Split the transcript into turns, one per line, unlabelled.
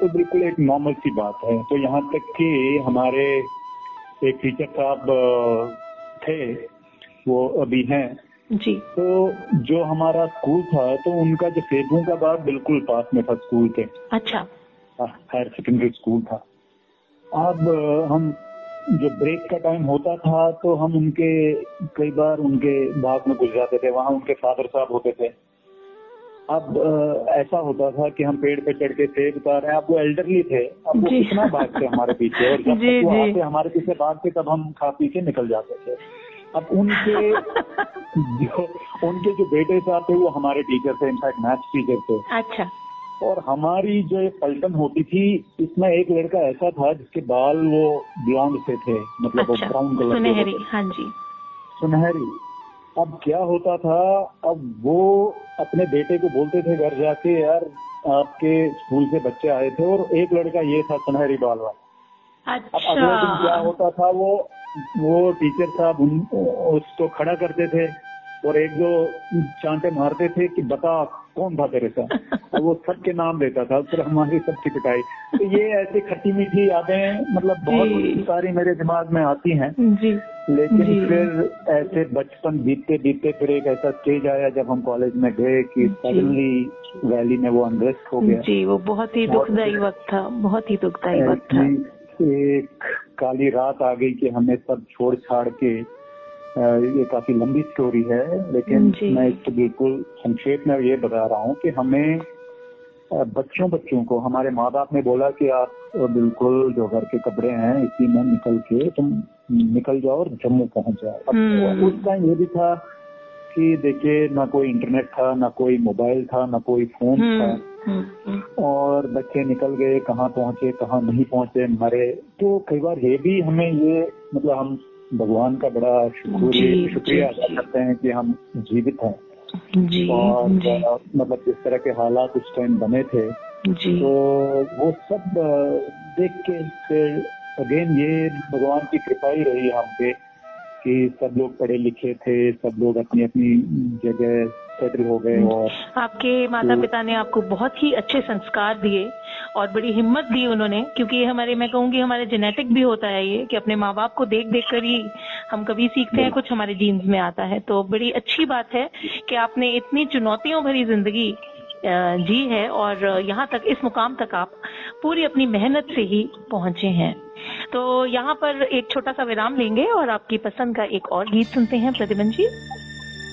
तो बिल्कुल एक नॉर्मल सी बात है। तो यहाँ तक कि हमारे एक टीचर साहब थे, वो अभी हैं
जी।
तो जो हमारा स्कूल था तो उनका जो सेबू का बाग बिल्कुल पास में था स्कूल के।
अच्छा।
हायर सेकेंडरी स्कूल था। अब हम जो ब्रेक का टाइम होता था तो हम उनके कई बार उनके बाग में घुस जाते थे। वहाँ उनके फादर साहब होते थे। अब ऐसा होता था कि हम पेड़ पे चढ़ के सेब उतार रहे हैं। अब वो एल्डरली थे, अब वो कितना भागते हमारे पीछे, और जब तक वो आते हमारे पीछे भागते तब हम खा पी के निकल जाते थे। अब उनके जो बेटे साहब थे वो हमारे टीचर थे, इनफैक्ट मैथ्स टीचर थे।
अच्छा।
और हमारी जो ये पलटन होती थी, इसमें एक लड़का ऐसा था जिसके बाल वो ब्लॉन्ड से थे, मतलब
अच्छा,
वो ब्राउन कलर के
सुनहरी। हाँ जी,
सुनहरी। अब क्या होता था, अब वो अपने बेटे को बोलते थे घर जाके, यार आपके स्कूल से बच्चे आए थे और एक लड़का ये था सुनहरी बाल वाला।
अच्छा।
अब अगले दिन क्या होता था, वो टीचर साहब उसको खड़ा करते थे और एक दो चांटे मारते थे कि बता कौन था तेरे साथ। अब वो सबके नाम देता था, फिर हमारी सबकी पिटाई। तो ये ऐसी खट्टी मीठी यादें, मतलब बहुत सारी मेरे दिमाग में आती हैं
जी।
लेकिन
जी।
फिर ऐसे बचपन बीतते बीतते फिर एक ऐसा स्टेज आया जब हम कॉलेज में गए कि सडनली वैली में वो अनरेस्ट हो गया।
जी, वो बहुत ही दुखदाई वक्त था, बहुत ही दुखदाई वक्त था।
एक काली रात आ गई कि हमें सब छोड़ छाड़ के, ये काफी लंबी स्टोरी है लेकिन मैं इसको बिल्कुल संक्षेप में ये बता रहा हूँ कि हमें बच्चों को हमारे माँ बाप ने बोला कि आप बिल्कुल जो घर के कपड़े हैं इसी में निकल के तुम निकल जाओ और जम्मू पहुंच जाओ। अब उस टाइम ये भी था कि देखिए ना कोई इंटरनेट था, ना कोई मोबाइल था, ना कोई फोन था, और बच्चे निकल गए, कहाँ पहुंचे कहाँ नहीं पहुंचे, मरे। तो कई बार ये भी हमें ये मतलब हम भगवान का बड़ा शुक्रिया अदा करते हैं कि हम जीवित हैं।
जी।
और मतलब जिस तरह के हालात उस टाइम बने थे
जी।
तो वो सब देख के फिर अगेन ये भगवान की कृपा ही रही हम पे कि सब लोग पढ़े लिखे थे, सब लोग अपनी अपनी जगह सेटल हो गए। और
आपके माता पिता ने आपको बहुत ही अच्छे संस्कार दिए और बड़ी हिम्मत दी उन्होंने, क्योंकि हमारे, मैं कहूँगी हमारे जेनेटिक भी होता है ये कि अपने माँ बाप को देख देख कर ही हम कभी सीखते हैं, कुछ हमारे जीन्स में आता है। तो बड़ी अच्छी बात है कि आपने इतनी चुनौतियों भरी जिंदगी जी है और यहाँ तक, इस मुकाम तक आप पूरी अपनी मेहनत से ही पहुंचे हैं। तो यहाँ पर एक छोटा सा विराम लेंगे और आपकी पसंद का एक और गीत सुनते हैं। प्रतिबंध जी।